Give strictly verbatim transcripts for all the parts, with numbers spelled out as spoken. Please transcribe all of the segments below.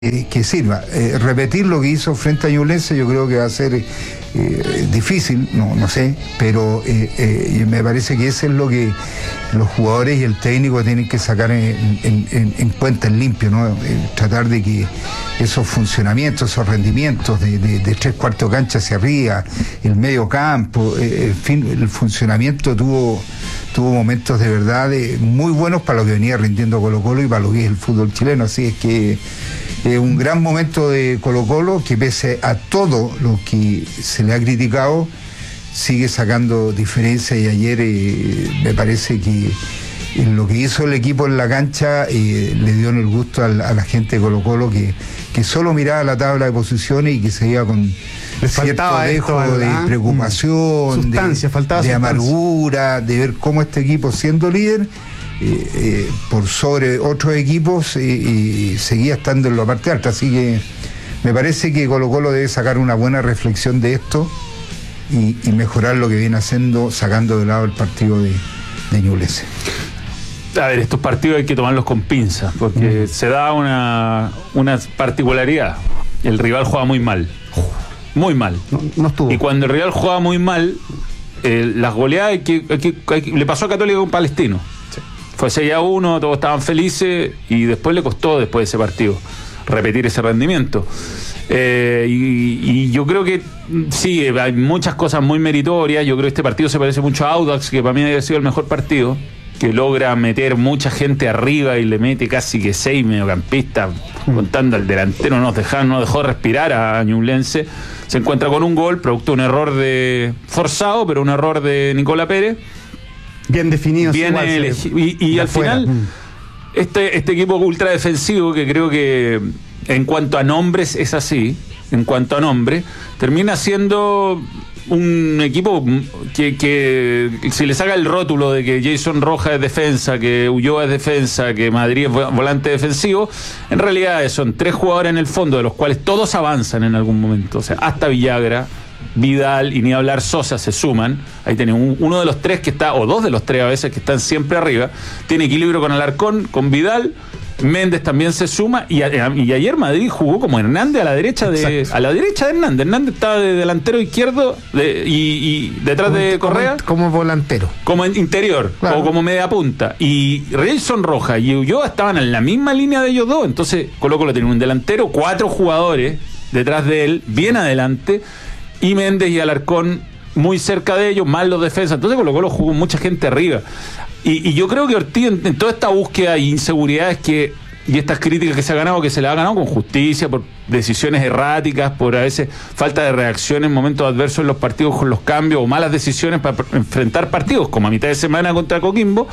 Eh, que sirva. Eh, repetir lo que hizo frente a Ñublense yo creo que va a ser eh, difícil, no, no sé, pero eh, eh, me parece que eso es lo que los jugadores y el técnico tienen que sacar en, en, en, en cuenta en limpio, ¿no? Eh, tratar de que esos funcionamientos, esos rendimientos de, de, de tres cuartos de cancha hacia arriba, el medio campo, eh, en fin, el funcionamiento tuvo tuvo momentos de verdad eh, muy buenos para lo que venía rindiendo Colo-Colo y para lo que es el fútbol chileno, así es que Eh, un gran momento de Colo-Colo que pese a todo lo que se le ha criticado sigue sacando diferencia y ayer eh, me parece que en lo que hizo el equipo en la cancha eh, le dio en el gusto a la, a la gente de Colo-Colo que, que solo miraba la tabla de posiciones y que se iba con Les cierto dejo esto, de mm. preocupación, sustancia, de, faltaba de sustancia. amargura, de ver cómo este equipo siendo líder Eh, eh, por sobre otros equipos eh, y seguía estando en la parte alta, así que me parece que Colo-Colo debe sacar una buena reflexión de esto y, y mejorar lo que viene haciendo sacando de lado el partido de, de Ñublense. A ver, estos partidos hay que tomarlos con pinzas porque mm. se da una, una particularidad, el rival juega muy mal, muy mal, no, no estuvo. Y cuando el rival juega muy mal eh, las goleadas hay que, hay que, hay que, le pasó a Católica con Palestino. Fue seis a uno, todos estaban felices y después le costó, después de ese partido, repetir ese rendimiento. Eh, y, y yo creo que sí, hay muchas cosas muy meritorias. Yo creo que este partido se parece mucho a Audax, que para mí ha sido el mejor partido, que logra meter mucha gente arriba y le mete casi que seis mediocampistas, mm. contando al delantero, no nos dejaron, no dejó respirar a Ñublense. Se encuentra con un gol, producto de un error de forzado, pero un error de Nicolás Pérez. Bien definido. Bien igual, elegi- y, y al afuera. final mm. este, este equipo ultra defensivo, que creo que en cuanto a nombres es así, en cuanto a nombre, termina siendo un equipo que, que si le saca el rótulo de que Jason Rojas es defensa, que Ulloa es defensa, que Madrid es volante defensivo, en realidad son tres jugadores en el fondo, de los cuales todos avanzan en algún momento, o sea, hasta Villagra, Vidal y ni hablar Sosa se suman. Ahí tiene un, uno de los tres que está, o dos de los tres a veces que están siempre arriba. Tiene equilibrio con Alarcón, con Vidal. Méndez también se suma y, a, y ayer Madrid jugó como Hernández a la derecha de Exacto. a la derecha de Hernández. Hernández estaba de delantero izquierdo de, y, y detrás como, de Correa como, como volantero, como en interior, claro. O como media punta. Y Relson Rojas y Ulloa estaban en la misma línea de ellos dos. Entonces Colo-Colo tiene un delantero, cuatro jugadores detrás de él, bien adelante. Y Méndez y Alarcón muy cerca de ellos, más los defensas. Entonces Colo-Colo jugó mucha gente arriba. Y, y yo creo que Ortiz, en, en toda esta búsqueda y inseguridades que, y estas críticas que se ha ganado, que se le ha ganado con justicia, por decisiones erráticas, por a veces falta de reacción en momentos adversos en los partidos con los cambios, o malas decisiones para enfrentar partidos, como a mitad de semana contra Coquimbo,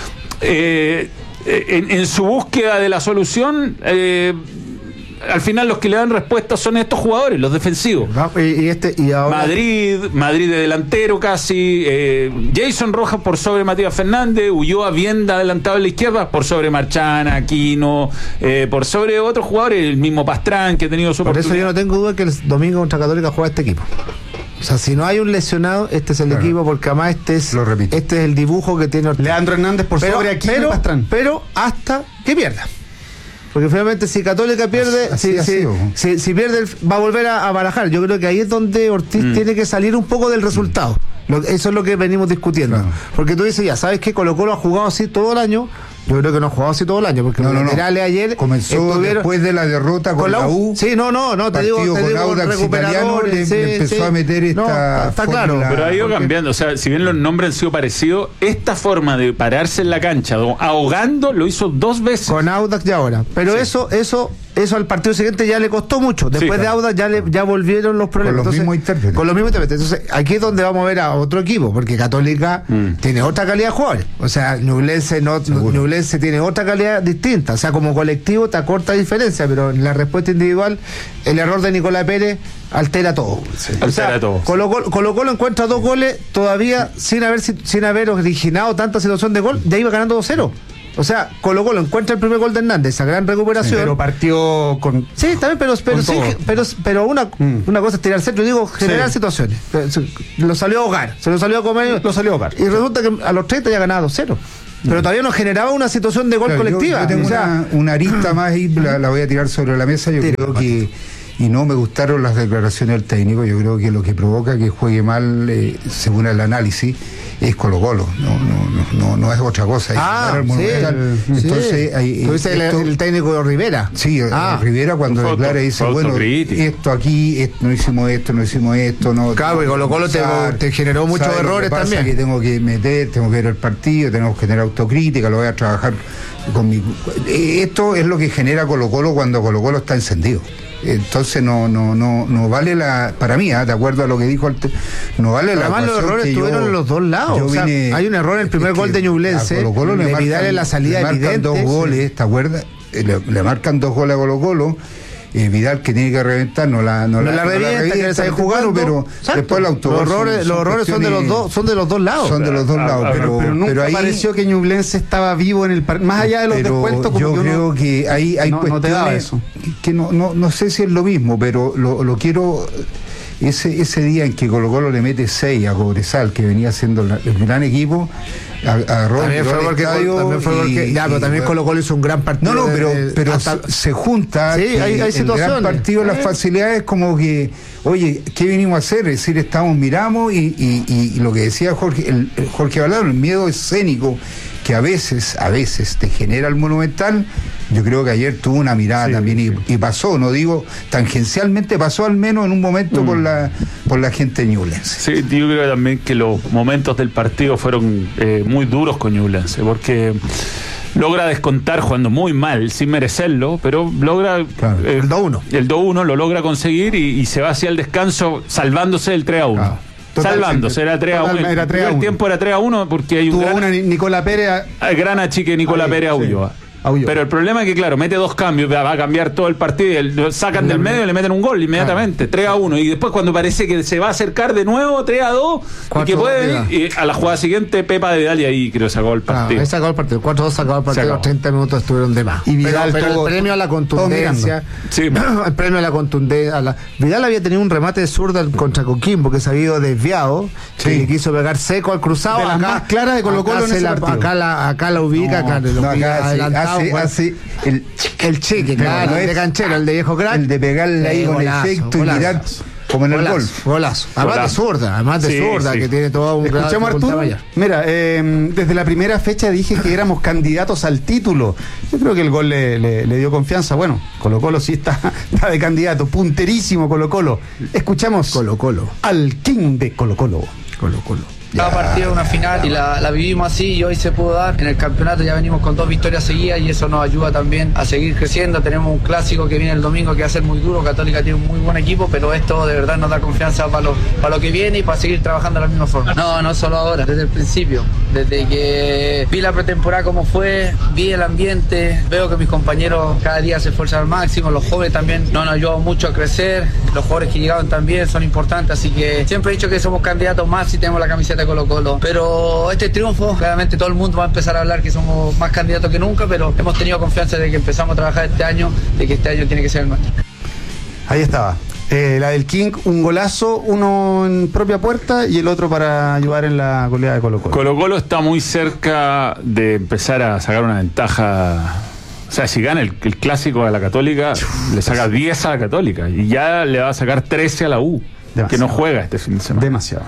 eh, en, en su búsqueda de la solución... Eh, al final los que le dan respuesta son estos jugadores, los defensivos. Y este, y ahora... Madrid, Madrid de delantero casi, eh, Jason Rojas por sobre Matías Fernández, Ulloa bien adelantado a la izquierda, por sobre Marchana, Aquino, eh, por sobre otros jugadores, el mismo Pastrán que ha tenido su Por eso yo no tengo duda que el domingo contra Católica juega este equipo. O sea, si no hay un lesionado, este es el claro. equipo, porque además este es, este es el dibujo que tiene Ortiz. Leandro Hernández por pero, sobre Aquino pero, y Pastrán. Pero hasta que pierda. Porque finalmente si Católica pierde, así, si, así, si, si, si pierde va a volver a, a barajar. Yo creo que ahí es donde Ortiz mm. tiene que salir un poco del resultado. Lo, eso es lo que venimos discutiendo. Claro. Porque tú dices, ya sabes que Colo-Colo ha jugado así todo el año. Yo creo que no ha jugado así todo el año, porque no, los no, laterales no. ayer comenzó después de la derrota con, con la U. Sí, no, no, no, te digo, te con digo Audax italiano le, sí, le empezó sí. a meter esta no, está claro, pero ha ido cambiando, o sea, si bien los nombres han sido parecidos, esta forma de pararse en la cancha ahogando lo hizo dos veces con Audax y ahora, pero sí. eso eso eso al partido siguiente ya le costó mucho. Después sí, claro. de Audax ya le, ya volvieron los problemas. Con los Entonces, mismos intérpretes. Con los mismos intérpretes. Entonces, aquí es donde vamos a ver a otro equipo, porque Católica mm. tiene otra calidad de jugadores. O sea, Ñublense no, Ñublense tiene otra calidad distinta. O sea, como colectivo te acorta diferencia, pero en la respuesta individual, el error de Nicolás Pérez altera todo. Sí. O sea, altera todo. Colo-Colo Colo Colo encuentra dos goles todavía sin haber sin haber originado tanta situación de gol, ya iba ganando dos cero. O sea, Colo-Colo encuentra el primer gol de Hernández, esa gran recuperación. Sí, pero partió con. Sí, también, pero pero sí, pero, pero una, mm. una cosa es tirar centro, yo digo, generar sí. situaciones. Lo salió a ahogar, se lo salió a comer. Lo salió a ahogar. Y resulta que a los treinta ya ganaba dos cero. pero todavía no generaba una situación de gol claro, colectiva. Yo, yo tengo o sea, una, una arista más y la, la voy a tirar sobre la mesa. Yo tira, creo que, y no me gustaron las declaraciones del técnico, yo creo que lo que provoca que juegue mal, eh, según el análisis, es Colo-Colo, no, no, no, no, no es otra cosa. Es ah, el Monumental. sí, Entonces, sí. hay, ¿Tú dices esto, el, el técnico de Rivera? Sí, ah. Rivera cuando Foto, declara dice, bueno, esto aquí, esto, no hicimos esto, no hicimos esto, no. Claro, y Colo-Colo te, te generó muchos errores pasa también. Que tengo que meter, tengo que ver el partido, tenemos que tener autocrítica, lo voy a trabajar con mi. Esto es lo que genera Colo-Colo cuando Colo-Colo está encendido. Entonces no no no no vale la, para mí, ¿eh? De acuerdo a lo que dijo el, no vale pero la. Además los errores estuvieron en los dos lados. O sea, vine, hay un error en el primer gol de Ñublense. Colo-Colo le marcan, en la salida le marcan evidente, dos goles, ¿te acuerdas? Le, le marcan dos goles a Colo-Colo. Eh, Vidal que tiene que reventar no la no, no la, la revienta, no la revienta, que está jugando, pero exacto. Después el autogol los errores, son, los errores son de los dos son de los dos lados son de los dos lados, pero, pero nunca pero ahí, pareció que Ñublense estaba vivo en el par... más allá de los descuentos, como yo que creo uno, que hay hay no, cuestiones no eso. que no, no no sé si es lo mismo, pero lo, lo quiero. Ese, ese día en que Colo-Colo le mete seis a Cobresal, que venía siendo la, el gran equipo, agarró también fue porque, también fue porque y, ya, pero también Colo-Colo hizo un gran partido. No, no, pero, de, pero hasta, se junta sí, hay, hay el gran partido, las facilidades, como que, oye, ¿qué vinimos a hacer? Es decir, estamos, miramos y, y, y, y lo que decía Jorge, el, el Jorge Balado, el miedo escénico que a veces, a veces te genera el Monumental. Yo creo que ayer tuvo una mirada sí, también y, sí. y pasó, no digo tangencialmente, pasó al menos en un momento mm. por la por la gente ñublense. Sí, yo creo también que los momentos del partido fueron eh, muy duros con Ñublense, porque logra descontar jugando muy mal, sin merecerlo, pero logra claro. eh, el dos uno. El dos uno lo logra conseguir y, y se va hacia el descanso salvándose del tres a uno. Ah. Salvándose, era tres a uno. El primer tiempo era tres a uno porque hay un tuvo gran, una Nicola Pérez a, gran achique Nicola Pérez a Ulloa. Sí. Pero el problema es que, claro, mete dos cambios, va a cambiar todo el partido, lo sacan del medio y le meten un gol inmediatamente, tres a uno, y después cuando parece que se va a acercar de nuevo, tres a dos, y que puede venir, y a la jugada siguiente, Pepa de Vidal, y ahí creo que sacó el partido. Ah, sacó el partido, cuatro a dos sacó el partido, los treinta minutos estuvieron de más. Y Vidal pero, pero el premio a la contundencia, sí, el premio a la contundencia, a la, Vidal había tenido un remate de zurda contra Coquimbo, que se había ido desviado, sí. que le quiso pegar seco al cruzado, de las acá, más claras de Colo-Colo en ese la, partido. Acá la, acá la ubica, no, acá, lo no, ubica acá adelantado, hace, hace el, el cheque, claro, no el de canchero, el de viejo crack, el de pegarle ahí con golazo, efecto golazo. y mirar como en el golazo, gol. Golazo. Además de zurda, además de sí, zurda, sí. que tiene todo un gran. Escuchamos, Arturo. Mira, eh, desde la primera fecha dije que éramos candidatos al título. Yo creo que el gol le, le, le dio confianza. Bueno, Colo-Colo sí está, está de candidato, punterísimo Colo-Colo. Escuchamos Colo-Colo al King de Colo-Colo. Colo-Colo. Cada partido es una final y la, la vivimos así y hoy se pudo dar. En el campeonato ya venimos con dos victorias seguidas y eso nos ayuda también a seguir creciendo. Tenemos un clásico que viene el domingo que va a ser muy duro. Católica tiene un muy buen equipo, pero esto de verdad nos da confianza para lo, para lo que viene y para seguir trabajando de la misma forma. No, no solo ahora, desde el principio. Desde que vi la pretemporada como fue, vi el ambiente, veo que mis compañeros cada día se esfuerzan al máximo, los jóvenes también nos han ayudado mucho a crecer, los jugadores que llegaron también son importantes, así que siempre he dicho que somos candidatos más si tenemos la camiseta de Colo-Colo, pero este triunfo, claramente todo el mundo va a empezar a hablar que somos más candidatos que nunca, pero hemos tenido confianza de que empezamos a trabajar este año, de que este año tiene que ser el nuestro. Ahí estaba. Eh, la del King, un golazo, uno en propia puerta y el otro para ayudar en la goleada de Colo-Colo. Colo-Colo está muy cerca de empezar a sacar una ventaja. O sea, si gana el, el clásico a la Católica, Uf, le saca diez a la Católica y ya le va a sacar trece a la U, demasiado. Que no juega este fin de semana. Demasiado.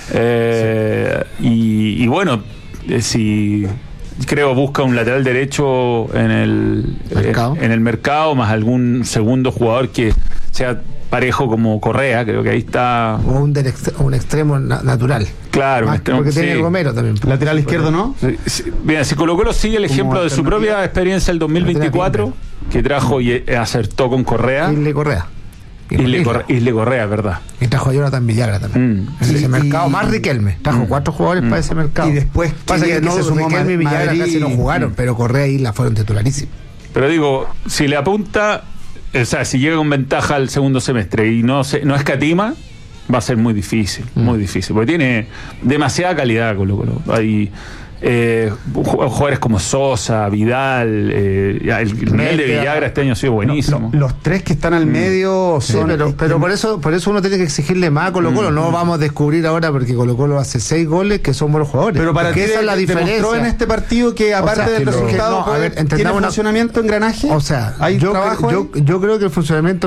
Eh, sí. y, y bueno, eh, si creo busca un lateral derecho en el mercado, eh, en el mercado más algún segundo jugador que sea parejo como Correa, creo que ahí está. O un, del ext un extremo na natural. Claro, Más, un extremo, porque sí. tiene Romero también. Lateral izquierdo, ¿no? Sí, bien, si Colo-Colo sigue el ejemplo de su propia experiencia el dos mil veinticuatro, que trajo y acertó con Correa. Isle Correa. Isle Correa, Isle Correa, verdad. Y trajo a Jonathan Villagra también. Mm. En ese y, mercado, y, más Riquelme. Trajo mm. cuatro jugadores mm. para ese mercado. Y después pasa que, que no, se sumó Riquelme y Villagra Madrid, casi no jugaron, mm. pero Correa y Isla fueron titularísimos. Pero digo, si le apunta, o sea, si llega con ventaja al segundo semestre y no se, no escatima, va a ser muy difícil, mm. muy difícil, porque tiene demasiada calidad Colo-Colo. Hay Eh, jugadores como Sosa, Vidal, eh, el nivel de Villagra este año ha sido buenísimo. Lo, los tres que están al medio sí, son. pero, pero por eso por eso uno tiene que exigirle más a Colo Colo. Mm. No vamos a descubrir ahora porque Colo Colo hace seis goles que son buenos jugadores. Pero para ti esa es la diferencia. Demostró en este partido que aparte o sea, del que resultado, lo, no, a ver, ¿tiene funcionamiento, engranaje? O sea, ¿hay yo, trabajo yo, yo creo que el funcionamiento